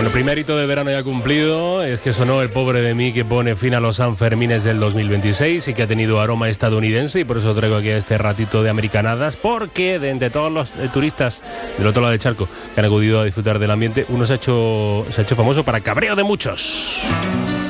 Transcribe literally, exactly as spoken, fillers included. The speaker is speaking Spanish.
Bueno, el primer hito del verano ya cumplido es que sonó El pobre de mí, que pone fin a los Sanfermines del dos mil veintiséis y que ha tenido aroma estadounidense, y por eso traigo aquí este ratito de americanadas, porque de entre todos los eh, turistas del otro lado del charco que han acudido a disfrutar del ambiente, uno se ha hecho, se ha hecho famoso para cabreo de muchos.